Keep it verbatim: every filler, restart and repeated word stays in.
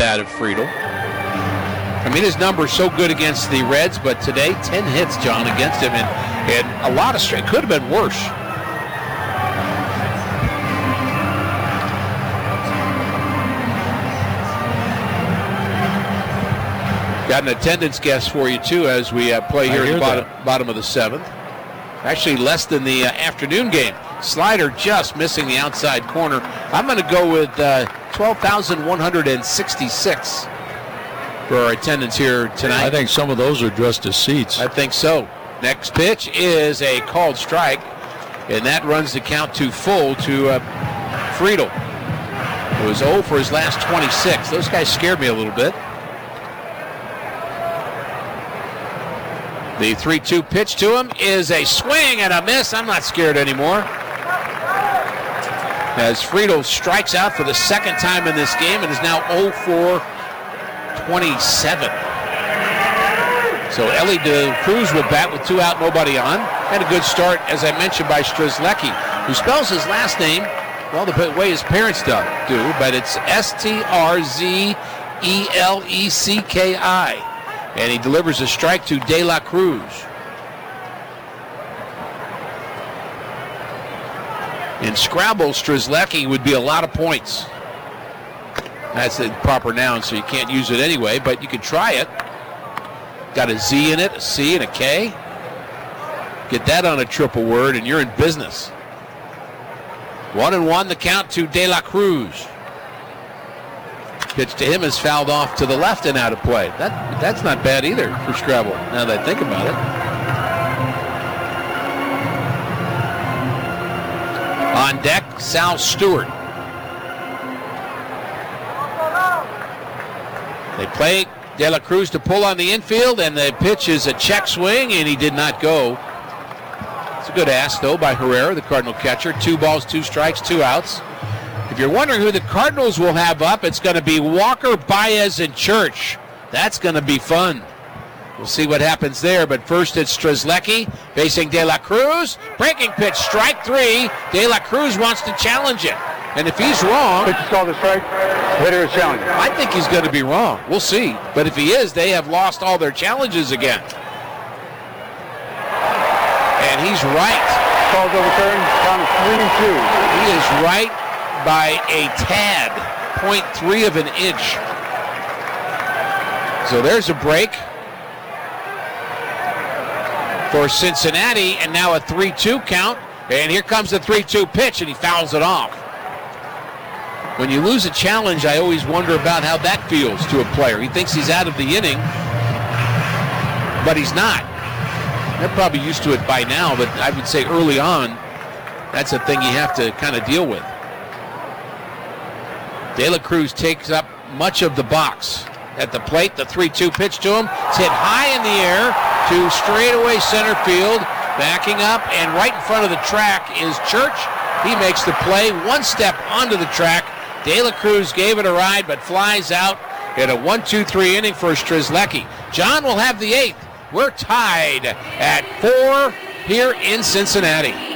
out of Friedel. I mean, his number's so good against the Reds, but today, ten hits, John, against him, and, and a lot of straight. Could have been worse. Got an attendance guess for you, too, as we uh, play here at the bottom, bottom of the seventh. Actually, less than the uh, afternoon game. Slider just missing the outside corner. I'm going to go with uh, twelve thousand one hundred sixty-six for our attendance here tonight. I think some of those are dressed as seats. I think so. Next pitch is a called strike, and that runs the count to full to uh, Friedel. It was oh for his last twenty-six. Those guys scared me a little bit. The three two pitch to him is a swing and a miss. I'm not scared anymore. As Friedel strikes out for the second time in this game and is now oh for twenty-seven. So Ellie De Cruz will bat with two out, nobody on. And a good start, as I mentioned, by Strzelecki, who spells his last name, well, the way his parents do, but it's S T R Z E L E C K I. And he delivers a strike to De La Cruz. In Scrabble, Strzelecki would be a lot of points. That's the proper noun, so you can't use it anyway, but you can try it. Got a Z in it, a C, and a K. Get that on a triple word, and you're in business. One and one, the count to De La Cruz. Pitch to him is fouled off to the left and out of play. That That's not bad either for Scrabble, now that I think about it. On deck, Sal Stewart. They play De La Cruz to pull on the infield, and the pitch is a check swing, and he did not go. It's a good ask, though, by Herrera, the Cardinal catcher. Two balls, two strikes, two outs. If you're wondering who the Cardinals will have up, it's going to be Walker, Baez, and Church. That's going to be fun. We'll see what happens there, but first it's Strzelecki facing De La Cruz. Breaking pitch, strike three. De La Cruz wants to challenge it. And if he's wrong... Pitch is called a strike. Hitter is challenging. I think he's going to be wrong. We'll see. But if he is, they have lost all their challenges again. And he's right. Calls overturned. Count is three and two. He is right by a tad. point three of an inch. So there's a break for Cincinnati, and now a three two count. And here comes the three two pitch, and he fouls it off. When you lose a challenge, I always wonder about how that feels to a player. He thinks he's out of the inning, but he's not. They're probably used to it by now, but I would say early on, that's a thing you have to kind of deal with. De La Cruz takes up much of the box. At the plate, the three two pitch to him. It's hit high in the air to straightaway center field. Backing up, and right in front of the track is Church. He makes the play, one step onto the track. De La Cruz gave it a ride, but flies out in a one two three inning for Strzelecki. John will have the eighth. We're tied at four here in Cincinnati.